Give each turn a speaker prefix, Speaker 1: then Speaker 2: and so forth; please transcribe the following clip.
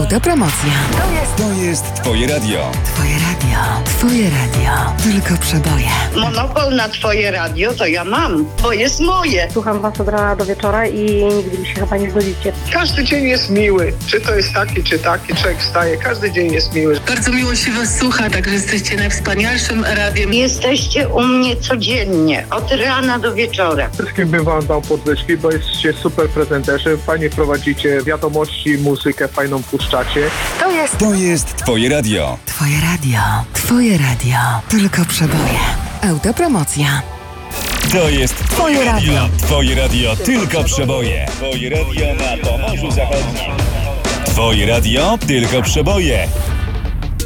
Speaker 1: Autopromocja.
Speaker 2: To jest Twoje radio.
Speaker 1: Twoje radio. Twoje radio. Tylko przeboje.
Speaker 3: Monopol na Twoje radio to ja mam, bo jest moje.
Speaker 4: Słucham was od rana do wieczora i nigdy mi się chyba nie zgodzicie.
Speaker 5: Każdy dzień jest miły. Czy to jest taki, czy taki. Człowiek wstaje. Każdy dzień jest miły.
Speaker 6: Bardzo miło się was słucha, także jesteście najwspanialszym radiem.
Speaker 3: Jesteście u mnie codziennie, od rana do wieczora.
Speaker 5: Wszystkim bym wam dał podwyżki, bo jesteście super prezenterzy. Fajnie prowadzicie wiadomości, muzykę fajną puszczacie.
Speaker 2: To jest Twoje radio.
Speaker 1: Twoje radio. Twoje radio. Tylko przeboje. Autopromocja.
Speaker 2: To jest Twoje radio. Twoje radio, tylko przeboje. Twoje radio na Pomorzu Zachodnim. Twoje radio, tylko przeboje.